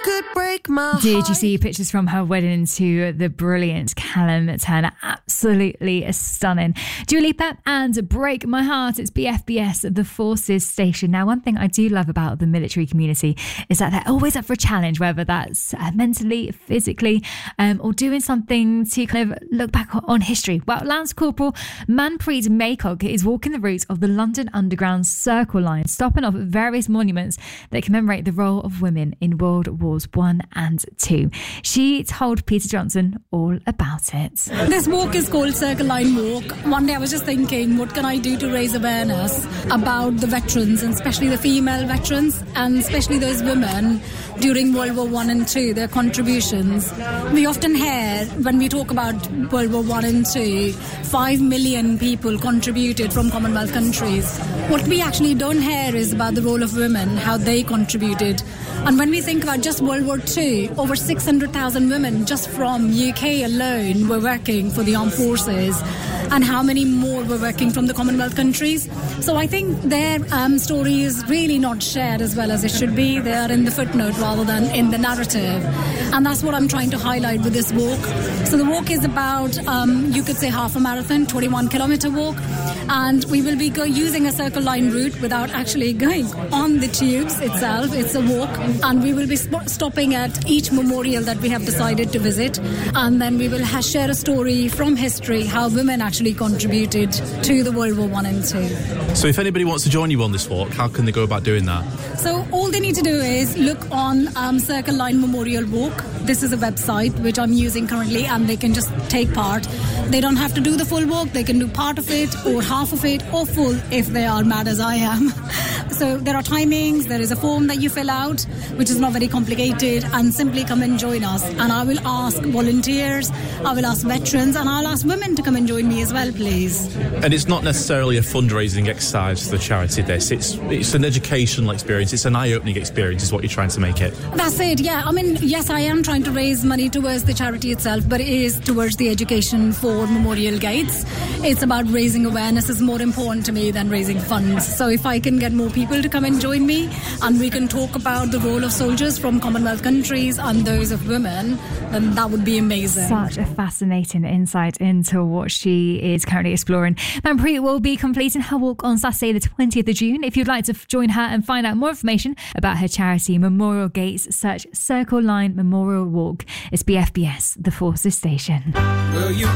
could break my heart. Did you see pictures from her wedding to the brilliant Callum Turner? Absolutely stunning. Dua Lipa and Break My Heart. It's BFBS, the Forces Station. Now, one thing I do love about the military community is that they're always up for a challenge, whether that's mentally, physically, or doing something to kind of look back on history. Well, Lance Corporal Manpreet Maycock is walking the route of the London Underground Circle Line, stopping off at various monuments that commemorate the role of women in World Wars I and II. She told Peter Johnson all about it. This walk is called Circle Line Walk. One day I was just thinking, what can I do to raise awareness about the veterans, and especially the female veterans, and especially those women during World War I and II, their contributions. We often hear, when we talk about World War I and II, 5 million people contributed from Commonwealth countries. What we actually don't hear is about the role of women, how they contributed. And when we think about just World War II, over 600,000 women just from UK alone were working for the armed forces, and how many more were working from the Commonwealth countries. So I think their story is really not shared as well as it should be. They are in the footnote rather than in the narrative. And that's what I'm trying to highlight with this walk. So the walk is about, you could say, half a marathon, 21-kilometer walk. And we will be using a Circle Line route without actually going on the tubes itself. It's a walk. And we will be stopping at each memorial that we have decided to visit. And then we will share a story from history, how women actually contributed to the World War I and II. So if anybody wants to join you on this walk, how can they go about doing that? So all they need to do is look on Circle Line Memorial Walk. This is a website which I'm using currently, and they can just take part. They don't have to do the full walk. They can do part of it or half of it or full if they are mad as I am. So there are timings. There is a form that you fill out, which is not very complicated, and simply come and join us. And I will ask volunteers, I will ask veterans, and I'll ask women to come and join me as well, please. And it's not necessarily a fundraising exercise for the charity, this. It's an educational experience. It's an eye-opening experience is what you're trying to make it. That's it, yeah. I mean, yes, I am trying to raise money towards the charity itself, but it is towards the education for Memorial Gates. It's about raising awareness is more important to me than raising funds. So if I can get more people to come and join me, and we can talk about the role of soldiers from Commonwealth countries and those of women, then that would be amazing. Such a fascinating insight into what she is currently exploring. Manpreet will be completing her walk on Saturday the 20th of June. If you'd like to join her and find out more information about her charity, Memorial Gates, search Circle Line Memorial Walk. It's BFBS, the Forces Station.